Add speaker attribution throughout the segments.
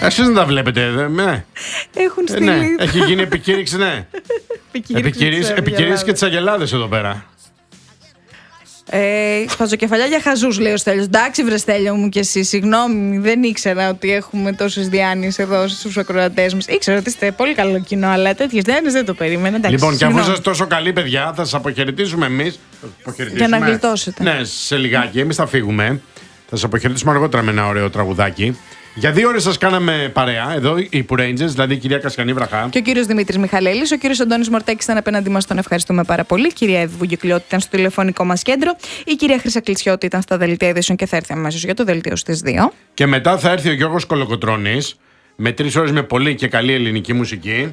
Speaker 1: Εσείς δεν τα βλέπετε, ναι.
Speaker 2: Έχουν στείλει.
Speaker 1: Ναι, έχει γίνει επικήρυξη, ναι. Επικηρύξει και τις αγελάδες εδώ πέρα.
Speaker 2: Σπαζοκεφαλιά για χαζούς, λέει ο Στέλιος. Εντάξει, βρε Στέλιο μου κι εσύ. Συγγνώμη, δεν ήξερα ότι έχουμε τόσες διάνοιες εδώ στους ακροατές μας. Ήξερα ότι είστε πολύ καλό κοινό, αλλά τέτοιες διάνοιες δεν το περίμενα. Εντάξει,
Speaker 1: λοιπόν, και αφού
Speaker 2: συγγνώμη.
Speaker 1: είσαστε τόσο καλοί, παιδιά, θα σας αποχαιρετήσουμε εμείς.
Speaker 2: Για να γλιτώσετε.
Speaker 1: Ναι, σε λιγάκι. Εμείς θα φύγουμε. Θα σας αποχαιρετήσουμε αργότερα με ένα ωραίο τραγουδάκι. Για 2 ώρες σας κάναμε παρέα εδώ, οι Pooh Rangers, δηλαδή η κυρία Κασιανή Βραχά.
Speaker 2: Και ο κύριος Δημήτρης Μιχαλέλης, ο κύριος Αντώνης Μορτέκης ήταν απέναντί μας, τον ευχαριστούμε πάρα πολύ. Η κυρία Εύη Βουγγιουκλιώτη ήταν στο τηλεφωνικό μας κέντρο. Η κυρία Χρύσα Κλεισιώτη ήταν στα δελτία ειδήσεων και θα έρθει αμέσως για το δελτίο στις 2.
Speaker 1: Και μετά θα έρθει ο Γιώργος Κολοκοτρώνης με 3 ώρες με πολύ και καλή ελληνική μουσική.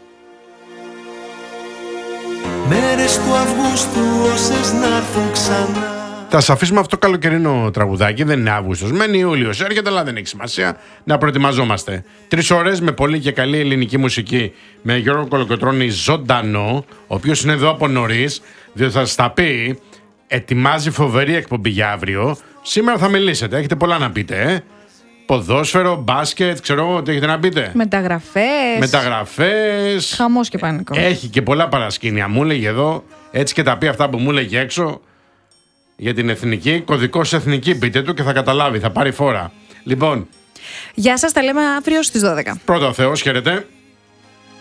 Speaker 3: Μέρες του Αυγούστου όσες να έρθουν ξανά.
Speaker 1: Θα σας αφήσουμε αυτό το καλοκαιρινό τραγουδάκι. Δεν είναι Αύγουστος, μένει Ιούλιος. Έρχεται, αλλά δεν έχει σημασία. Να προετοιμαζόμαστε. 3 ώρες με πολύ και καλή ελληνική μουσική. Με Γιώργο Κολοκοτρώνη ζωντανό, ο οποίος είναι εδώ από νωρίς, διότι θα σας τα πει. Ετοιμάζει φοβερή εκπομπή για αύριο. Σήμερα θα μιλήσετε. Έχετε πολλά να πείτε, Ποδόσφαιρο, μπάσκετ, ξέρω εγώ τι έχετε να πείτε. Μεταγραφές.
Speaker 2: Χαμός και πανικό.
Speaker 1: Έχει και πολλά παρασκήνια. Μου έλεγε εδώ, έτσι και τα πει αυτά που μου έλεγε έξω. Για την εθνική, κωδικός εθνική, πείτε του και θα καταλάβει, θα πάρει φόρα. Λοιπόν.
Speaker 2: Γεια σας, τα λέμε αύριο στις 12.
Speaker 1: Πρώτα ο Θεός, χαίρετε.